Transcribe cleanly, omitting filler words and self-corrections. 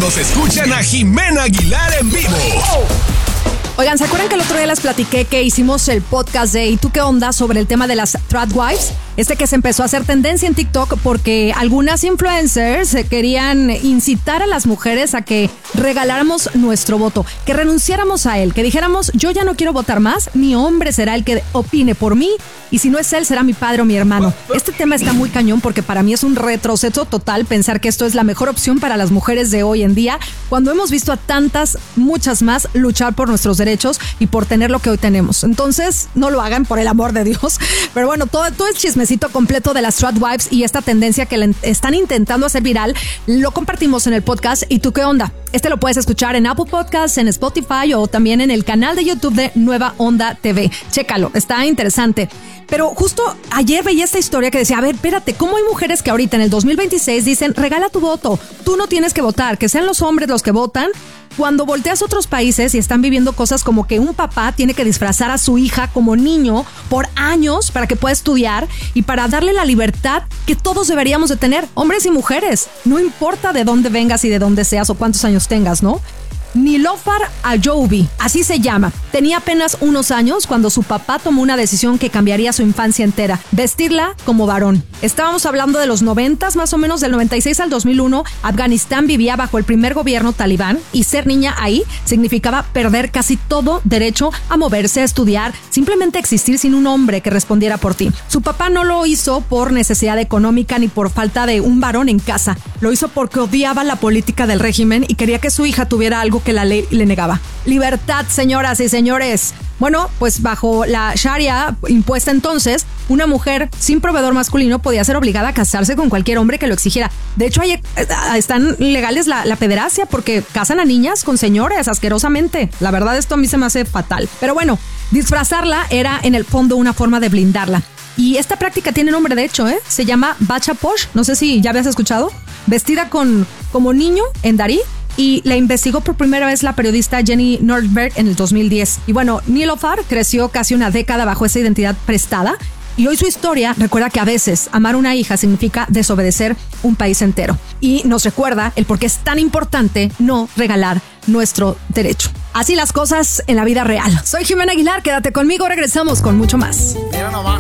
Todos escuchan a Jimena Aguilar en vivo. Oigan, ¿se acuerdan que el otro día les platiqué que hicimos el podcast de ¿Y tú qué onda? Sobre el tema de las tradwives? Que se empezó a hacer tendencia en TikTok porque algunas influencers querían incitar a las mujeres a que regaláramos nuestro voto, que renunciáramos a él, que dijéramos yo ya no quiero votar más, mi hombre será el que opine por mí y si no es él será mi padre o mi hermano. Este tema está muy cañón porque para mí es un retroceso total pensar que esto es la mejor opción para las mujeres de hoy en día cuando hemos visto a tantas, muchas más luchar por nuestros derechos y por tener lo que hoy tenemos. Entonces no lo hagan por el amor de Dios, pero bueno, todo el chismecito completo de las tradwives y esta tendencia que le están intentando hacer viral, lo compartimos en el podcast ¿Y tú qué onda? Lo puedes escuchar en Apple Podcasts, en Spotify o también en el canal de YouTube de Nueva Onda TV. Chécalo, está interesante. Pero justo ayer veía esta historia que decía, a ver, espérate, ¿cómo hay mujeres que ahorita en el 2026 dicen, regala tu voto, tú no tienes que votar, que sean los hombres los que votan? Cuando volteas a otros países y están viviendo cosas como que un papá tiene que disfrazar a su hija como niño por años para que pueda estudiar y para darle la libertad que todos deberíamos de tener, hombres y mujeres. No importa de dónde vengas y de dónde seas o cuántos años tengas, ¿no? Nilofar Ayoubi, así se llama. Tenía apenas unos años cuando su papá tomó una decisión que cambiaría su infancia entera, vestirla como varón. Estábamos hablando de los 90s, más o menos del 96 al 2001. Afganistán vivía bajo el primer gobierno talibán y ser niña ahí significaba perder casi todo derecho a moverse, a estudiar, simplemente existir sin un hombre que respondiera por ti. Su papá no lo hizo por necesidad económica ni por falta de un varón en casa. Lo hizo porque odiaba la política del régimen y quería que su hija tuviera algo que la ley le negaba. Libertad, señoras y señores. Bueno, pues bajo la Sharia impuesta entonces, una mujer sin proveedor masculino podía ser obligada a casarse con cualquier hombre que lo exigiera. De hecho, ahí están legales la pederastia porque casan a niñas con señores asquerosamente. La verdad, esto a mí se me hace fatal. Pero bueno, disfrazarla era en el fondo una forma de blindarla. Y esta práctica tiene nombre, de hecho, se llama Bacha Posh. No sé si ya habías escuchado. Vestida como niño en darí. Y la investigó por primera vez la periodista Jenny Nordberg en el 2010. Y bueno, Nilofar creció casi una década bajo esa identidad prestada. Y hoy su historia recuerda que a veces amar a una hija significa desobedecer un país entero. Y nos recuerda el por qué es tan importante no regalar nuestro derecho. Así las cosas en la vida real. Soy Jimena Aguilar, quédate conmigo, regresamos con mucho más. Mira nomás.